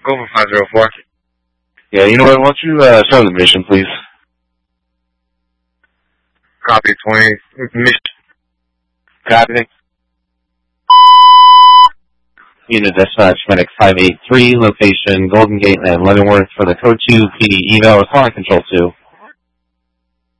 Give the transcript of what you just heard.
Over 504. Yeah, you know what? Why don't you start the mission, please? Copy 20. Mission. Copy. Unit Dispatch Medic 583, location Golden Gate and Leavenworth for the Code 2 PD eval with Flight Control 2.